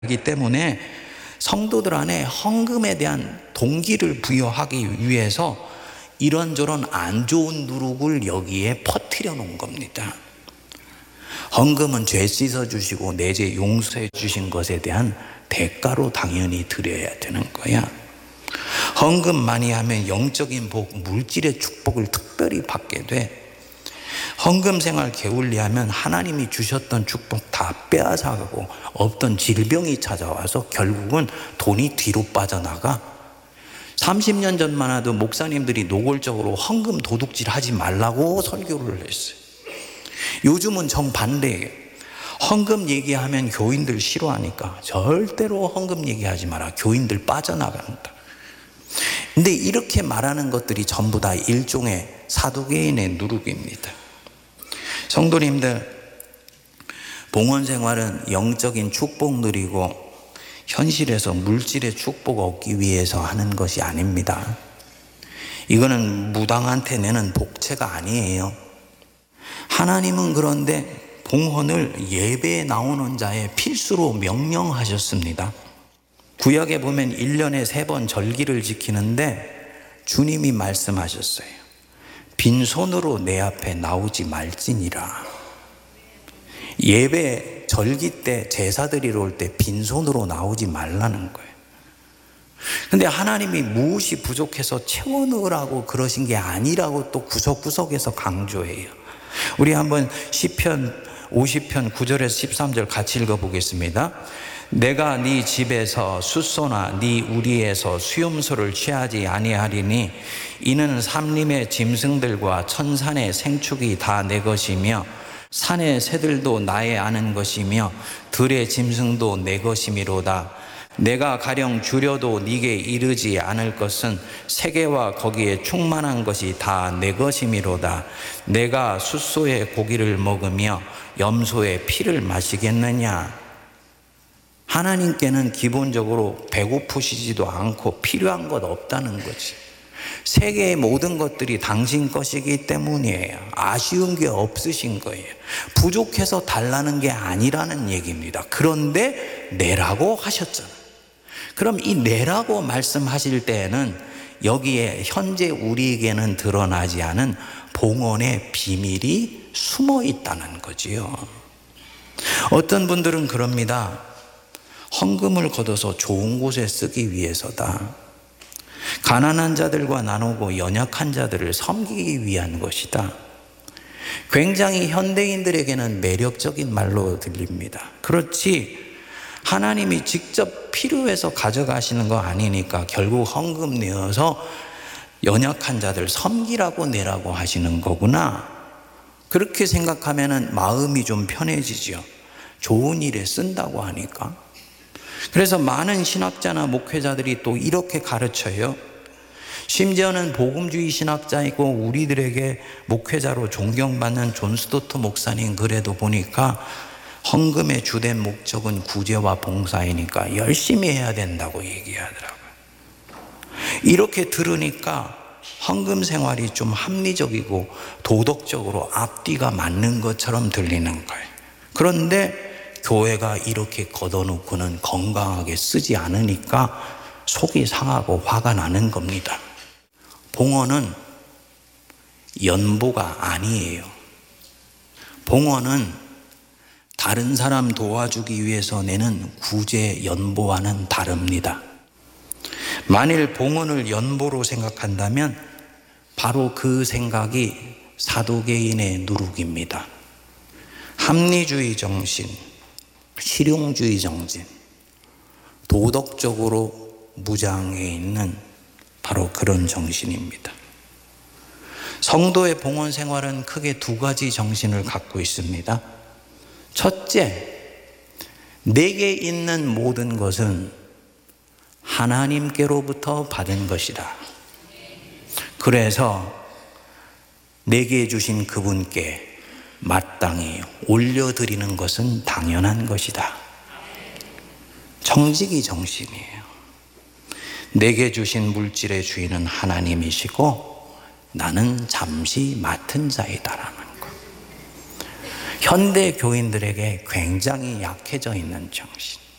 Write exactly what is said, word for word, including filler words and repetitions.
하기 때문에 성도들 안에 헌금에 대한 동기를 부여하기 위해서 이런저런 안 좋은 누룩을 여기에 퍼뜨려 놓은 겁니다. 헌금은 죄 씻어주시고 내 죄 용서해 주신 것에 대한 대가로 당연히 드려야 되는 거야. 헌금 많이 하면 영적인 복, 물질의 축복을 특별히 받게 돼. 헌금 생활 게을리하면 하나님이 주셨던 축복 다 빼앗아가고 없던 질병이 찾아와서 결국은 돈이 뒤로 빠져나가. 삼십 년 전만 해도 목사님들이 노골적으로 헌금 도둑질 하지 말라고 설교를 했어요. 요즘은 정반대예요. 헌금 얘기하면 교인들 싫어하니까 절대로 헌금 얘기하지 마라. 교인들 빠져나간다. 근데 이렇게 말하는 것들이 전부 다 일종의 사두개인의 누룩입니다. 성도님들, 봉헌 생활은 영적인 축복 누리고 현실에서 물질의 축복 얻기 위해서 하는 것이 아닙니다. 이거는 무당한테 내는 복채가 아니에요. 하나님은 그런데 봉헌을 예배에 나오는 자의 필수로 명령하셨습니다. 구약에 보면 일 년에 세 번 절기를 지키는데 주님이 말씀하셨어요. 빈손으로 내 앞에 나오지 말지니라. 예배 절기 때 제사 드리러 올 때 빈손으로 나오지 말라는 거예요. 근데 하나님이 무엇이 부족해서 채워 넣으라고 그러신 게 아니라고 또 구석구석에서 강조해요. 우리 한번 시편 오십 편 구 절에서 십삼 절 같이 읽어보겠습니다. 내가 네 집에서 숫소나 네 우리에서 수염소를 취하지 아니하리니 이는 산림의 짐승들과 천산의 생축이 다 내 것이며 산의 새들도 나의 아는 것이며 들의 짐승도 내 것이미로다. 내가 가령 주려도 네게 이르지 않을 것은 세계와 거기에 충만한 것이 다 내 것이미로다. 내가 숫소의 고기를 먹으며 염소의 피를 마시겠느냐. 하나님께는 기본적으로 배고프시지도 않고 필요한 것 없다는 거지. 세계의 모든 것들이 당신 것이기 때문이에요. 아쉬운 게 없으신 거예요. 부족해서 달라는 게 아니라는 얘기입니다. 그런데 내라고 하셨잖아요. 그럼 이 내라고 말씀하실 때에는 여기에 현재 우리에게는 드러나지 않은 봉헌의 비밀이 숨어 있다는 거지요. 어떤 분들은 그럽니다. 헌금을 걷어서 좋은 곳에 쓰기 위해서다. 가난한 자들과 나누고 연약한 자들을 섬기기 위한 것이다. 굉장히 현대인들에게는 매력적인 말로 들립니다. 그렇지, 하나님이 직접 필요해서 가져가시는 거 아니니까 결국 헌금 내어서 연약한 자들 섬기라고 내라고 하시는 거구나. 그렇게 생각하면 마음이 좀 편해지죠. 좋은 일에 쓴다고 하니까. 그래서 많은 신학자나 목회자들이 또 이렇게 가르쳐요. 심지어는 복음주의 신학자이고 우리들에게 목회자로 존경받는 존 스토트 목사님 글에도 보니까 헌금의 주된 목적은 구제와 봉사이니까 열심히 해야 된다고 얘기하더라고요. 이렇게 들으니까 헌금 생활이 좀 합리적이고 도덕적으로 앞뒤가 맞는 것처럼 들리는 거예요. 그런데 교회가 이렇게 걷어놓고는 건강하게 쓰지 않으니까 속이 상하고 화가 나는 겁니다. 봉헌은 연보가 아니에요. 봉헌은 다른 사람 도와주기 위해서 내는 구제 연보와는 다릅니다. 만일 봉헌을 연보로 생각한다면 바로 그 생각이 사두개인의 누룩입니다. 합리주의 정신, 실용주의 정신, 도덕적으로 무장해 있는 바로 그런 정신입니다. 성도의 봉헌 생활은 크게 두 가지 정신을 갖고 있습니다. 첫째, 내게 있는 모든 것은 하나님께로부터 받은 것이다. 그래서 내게 주신 그분께 마땅히 올려드리는 것은 당연한 것이다. 정직이 정신이에요. 내게 주신 물질의 주인은 하나님이시고 나는 잠시 맡은 자이다라는 것. 현대 교인들에게 굉장히 약해져 있는 정신.